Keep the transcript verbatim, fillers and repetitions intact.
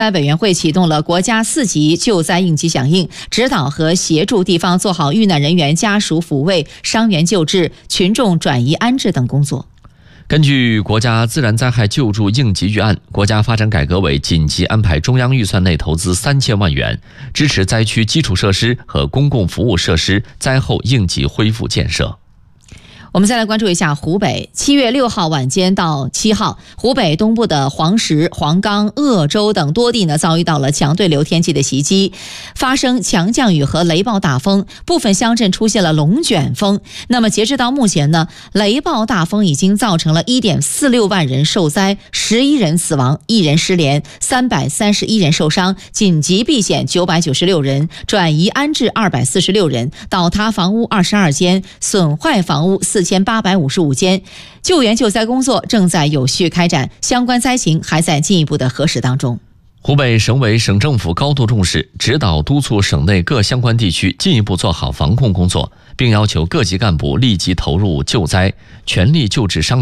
该委员会启动了国家四级救灾应急响应，指导和协助地方做好遇难人员家属抚慰、伤员救治、群众转移安置等工作。 根据国家自然灾害救助应急预案，国家发展改革委紧急安排中央预算内投资三千万元，支持灾区基础设施和公共服务设施灾后应急恢复建设。 我们再来关注一下湖北。七月六号晚间到七号，湖北东部的黄石、黄冈、鄂州等多地呢遭遇到了强对流天气的袭击，发生强降雨和雷暴大风，部分乡镇出现了龙卷风。那么截止到目前呢，雷暴大风已经造成了 一点四六万人受灾，十一人死亡，一人失联，三百三十一人受伤，紧急避险九百九十六人，转移安置二百四十六人，倒塌房屋二十二间，损坏房屋四千八百五十五间，救援救灾工作正在有序开展，相关灾情还在进一步的核实当中。 湖北省委省政府高度重视，指导督促省内各相关地区进一步做好防控工作，并要求各级干部立即投入救灾，全力救治伤员。